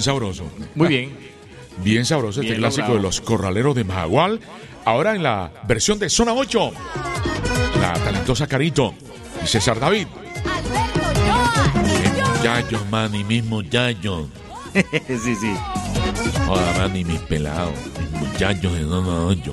sabroso. Muy bien. Bien sabroso este clásico de los corraleros de Majagual. Ahora en la versión de Zona 8. La talentosa Carito y César David. Mis muchachos, man, y mis muchachos. Sí. Joder, man, y mis pelados. Mis muchachos de Zona 8.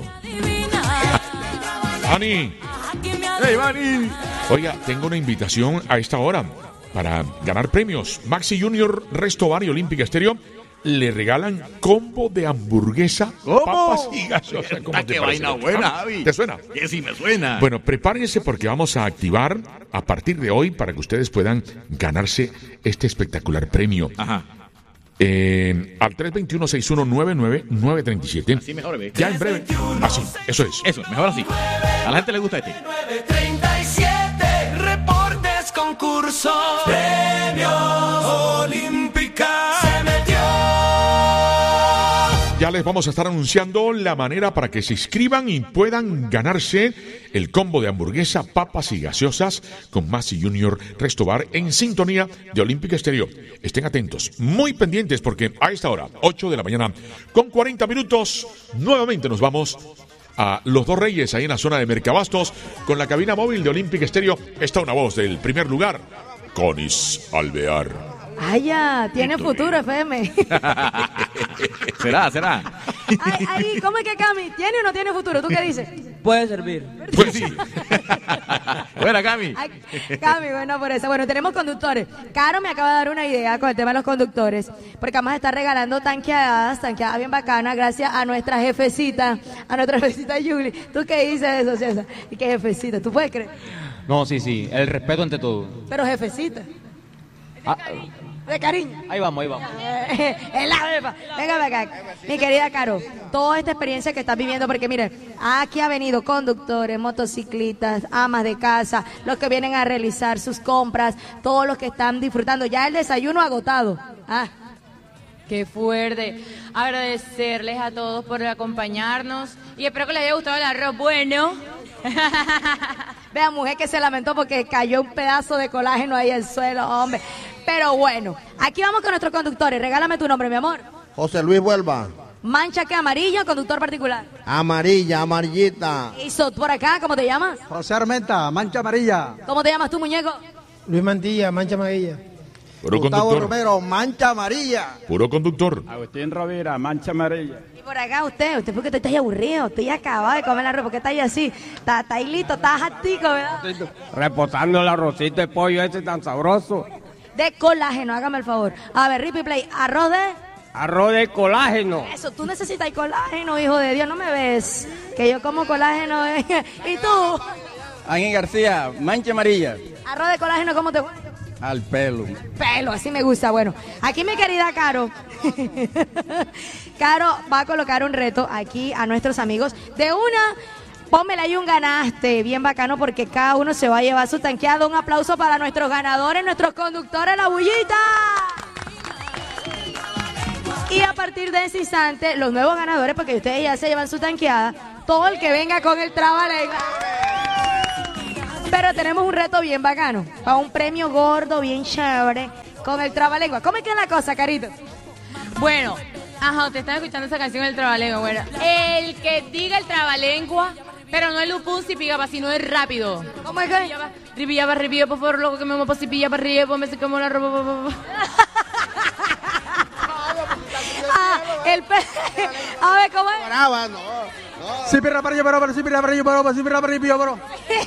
¡Ani! ¡Hey, Manny! Oiga, tengo una invitación a esta hora para ganar premios. Maxi Junior, Resto Bar y Olímpica Estéreo le regalan combo de hamburguesa, papas y gaseosa. ¡Qué vaina buena, Javi! ¿Te suena? Que sí me suena. Bueno, prepárense porque vamos a activar a partir de hoy para que ustedes puedan ganarse este espectacular premio. Ajá. Al 321-6199-937. Así mejor, ¿ves? Ya en breve. Así, eso es. Eso, mejor así. A la gente le gusta este. 937 reportes, concursos, premios, Olímpica se metió. Ya les vamos a estar anunciando la manera para que se inscriban y puedan ganarse el combo de hamburguesa, papas y gaseosas con Maxi Junior Resto Bar en sintonía de Olímpica Estéreo. Estén atentos, muy pendientes porque a esta hora, 8 de la mañana, con 40 minutos, nuevamente nos vamos a Los Dos Reyes, ahí en la zona de Mercabastos, con la cabina móvil de Olímpica Estéreo. Está una voz del primer lugar, Conis Alvear. Ay, ya, tiene futuro, FM. ¿Será? Ay, ¿cómo es que Cami? ¿Tiene o no tiene futuro? ¿Tú qué dices? Puede servir. Pues sí. Buena, Cami. Ay, Cami, bueno, por eso. Bueno, tenemos conductores. Caro me acaba de dar una idea con el tema de los conductores, porque vamos a estar regalando tanqueadas bien bacanas, gracias a nuestra jefecita Julie. ¿Tú qué dices eso, César? ¿Y qué jefecita? ¿Tú puedes creer? No, sí. El respeto ante todo. Pero jefecita. De cariño. Ahí vamos. Es la jefa. Venga acá. Mi querida Caro, toda esta experiencia que estás viviendo, porque mire, aquí ha venido conductores, motociclistas, amas de casa, los que vienen a realizar sus compras, todos los que están disfrutando. Ya el desayuno agotado. Qué fuerte. Agradecerles a todos por acompañarnos y espero que les haya gustado el arroz bueno. Vea, mujer que se lamentó porque cayó un pedazo de colágeno ahí al suelo, hombre. Pero bueno, aquí vamos con nuestros conductores. Regálame tu nombre, mi amor. José Luis Vuelva. Mancha que amarilla, conductor particular. Amarillita. Y por acá, ¿cómo te llamas? José Armenta, mancha amarilla. ¿Cómo te llamas tú, muñeco? Luis Mantilla, mancha amarilla. Puro Gustavo conductor. Romero, mancha amarilla. Puro conductor. Agustín Rovira, mancha amarilla. Y por acá usted porque estoy ahí aburrido, estoy acabado de comer el arroz, porque está ahí así, está ahí listo, está jatico, ¿verdad? Reposando el arrocito de pollo ese tan sabroso. De colágeno, hágame el favor. A ver, Rippy Play, arroz de colágeno. Eso, tú necesitas colágeno, hijo de Dios, no me ves, que yo como colágeno. ¿Y tú? Ángel García, mancha amarilla. Arroz de colágeno, ¿cómo te gusta? Al pelo. Pelo, así me gusta. Bueno, aquí mi querida Caro. Caro va a colocar un reto aquí a nuestros amigos. De una, pónmela ahí un ganaste, bien bacano, porque cada uno se va a llevar su tanqueado. Un aplauso para nuestros ganadores, nuestros conductores, la bullita. Y a partir de ese instante, los nuevos ganadores, porque ustedes ya se llevan su tanqueada, todo el que venga con el trabalengua. Pero tenemos un reto bien bacano, para un premio gordo, bien chévere, con el trabalengua. ¿Cómo es que es la cosa, Carito? Bueno, te están escuchando esa canción del trabalengua. Bueno, el que diga el trabalengua, pero no el lupun si piga, sino es rápido. ¿Cómo es que? Ripilla, por favor, loco, que me mopo si pilla para arriba, pues me sé como la ropa. A ver, ¿cómo es? Brava, no. Sí, pirra para allá, pero.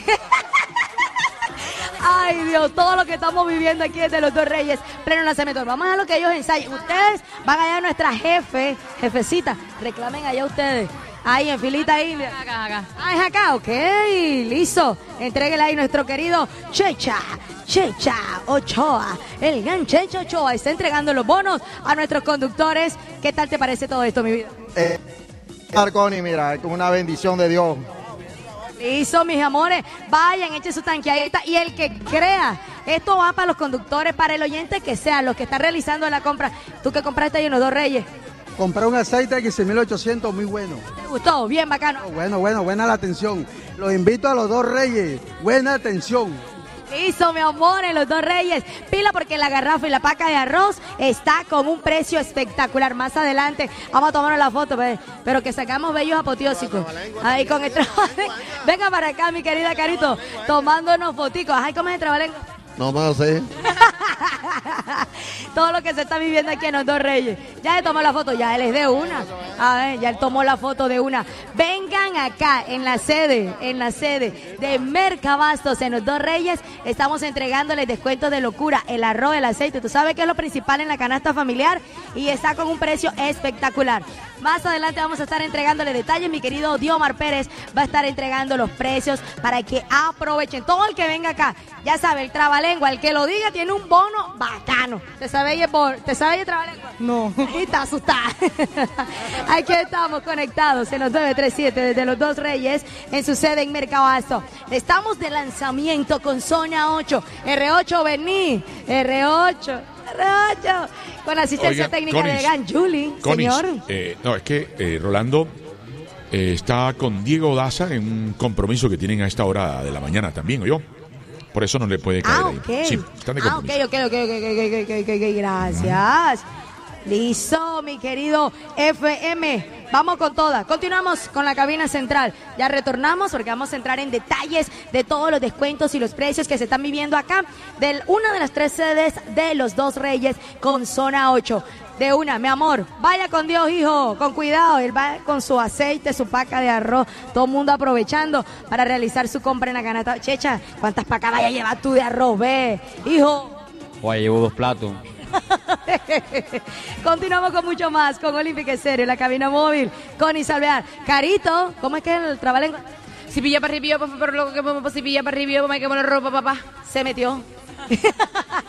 Ay, Dios, todo lo que estamos viviendo aquí desde Los Dos Reyes, pleno lanzamiento. Vamos a lo que ellos ensayan. Ustedes van allá a nuestra jefecita. Reclamen allá ustedes. Ahí en filita india. Acá. Ah, es acá, ok, listo. Entréguele ahí nuestro querido Checha Ochoa. El gran Checha Ochoa está entregando los bonos a nuestros conductores. ¿Qué tal te parece todo esto, mi vida? Marconi, mira, es como una bendición de Dios. Listo, mis amores, vayan, echen su tanqueadita y el que crea, esto va para los conductores, para el oyente que sea, los que están realizando la compra. ¿Tú qué compraste ahí en Los Dos Reyes? Compré un aceite de 15.800, muy bueno. ¿Te gustó? Bien, bacano. Bueno, buena la atención. Los invito a Los Dos Reyes, buena atención. Listo, mi amor, en los Dos Reyes. Pila porque la garrafa y la paca de arroz está con un precio espectacular. Más adelante vamos a tomarnos la foto, pero que sacamos bellos apoteósicos. Ahí con el trabalengua. Venga para acá, mi querida Carito, tomándonos foticos. Ay, ¿cómo es el trabalengua? No me lo sé. Todo lo que se está viviendo aquí en los Dos Reyes. Ya él tomó la foto, ya él es de una. A ver, ya él tomó la foto de una. Vengan acá en la sede de Mercabastos en los Dos Reyes. Estamos entregándoles descuentos de locura. El arroz, el aceite, tú sabes que es lo principal en la canasta familiar y está con un precio espectacular. Más adelante vamos a estar entregándole detalles. Mi querido Diomar Pérez va a estar entregando los precios para que aprovechen. Todo el que venga acá, ya sabe, el trabalengua, el que lo diga tiene un bono bacano. ¿Te sabe el trabalengua? No. Y está asustada. Aquí estamos conectados en los 937 desde los Dos Reyes en su sede en Mercabasto. Estamos de lanzamiento con Zona 8. R8, vení. R8. Con asistencia Oiga, técnica Conis, de Gan Julie, Conis, señor. No, es que Rolando está con Diego Daza en un compromiso que tienen a esta hora de la mañana también, ¿oyó? Por eso no le puede caer ahí. Ok. Sí, están de compromiso. Ok, gracias. Listo, mi querido FM. Vamos con todas. Continuamos con la cabina central. Ya retornamos porque vamos a entrar en detalles de todos los descuentos y los precios que se están viviendo acá de una de las 3 sedes de los Dos Reyes con Zona 8. De una, mi amor, vaya con Dios, hijo, con cuidado. Él va con su aceite, su paca de arroz, todo el mundo aprovechando para realizar su compra en la canasta. Checha, ¿cuántas pacas vaya a llevar tú de arroz, ve, hijo? Oye, llevo 2 platos. Continuamos con mucho más con Olímpica Estéreo, la cabina móvil, con Isalvear. Carito, ¿cómo es que el trabalengua? Si pilla para arriba, por lo que si pilla para arriba, me quemo la ropa, papá. Se metió.